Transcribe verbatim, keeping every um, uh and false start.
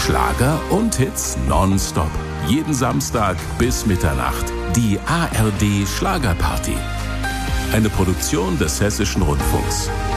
Schlager und Hits nonstop. Jeden Samstag bis Mitternacht. Die A R D Schlagerparty. Eine Produktion des Hessischen Rundfunks.